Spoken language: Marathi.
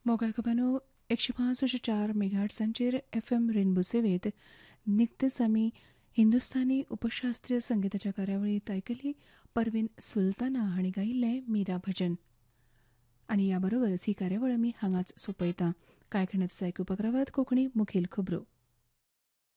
मोबायल खबरनो 105.4 मेगाहर्ट्झांचेर FM रेनबो सेवेत निकतेच आमी हिंदुस्थानी उपशास्त्रीय संगीताच्या कार्यावळींत आयकली परवीन सुलताना हांणी गायिल्लें मीरा भजन. आनी ह्या बरोबरच ही कार्यावळ आमी हांगाच सोंपयता. कांय खिणात आयकुपाक रावात कोंकणी मुखेल खबरो.